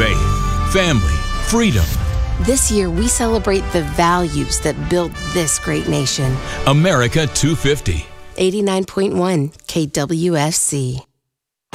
faith, family, freedom. This year, we celebrate the values that built this great nation. America 250. 89.1 KWFC.